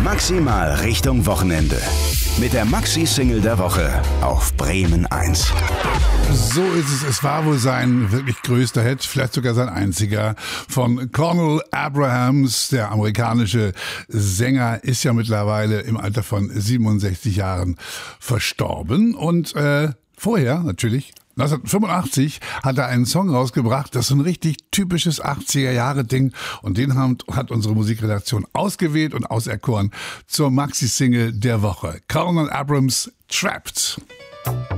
Maximal Richtung Wochenende. Mit der Maxi-Single der Woche auf Bremen 1. So ist es. Es war wohl sein wirklich größter Hit, vielleicht sogar sein einziger, von Conal Abrahams. Der amerikanische Sänger ist ja mittlerweile im Alter von 67 Jahren verstorben. Und vorher natürlich, 1985 hat er einen Song rausgebracht, das ist ein richtig typisches 80er-Jahre-Ding. Und den hat unsere Musikredaktion ausgewählt und auserkoren zur Maxi-Single der Woche. Conal Abrahams, Trapped.